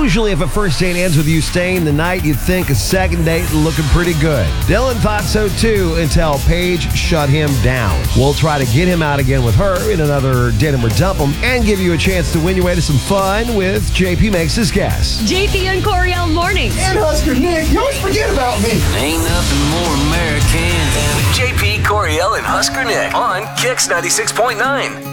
Usually, if a first date ends with you staying the night, you'd think a second date looking pretty good. Dylan thought so too until Paige shut him down. We'll try to get him out again with her in another Date 'Em or Dump 'Em and give you a chance to win your way to some fun with JP Makes His Guess. JP and Coriel mornings. And Husker Nick, you always forget about me. Ain't nothing more American than JP, Coriel, and Husker Nick on Kix 96.9.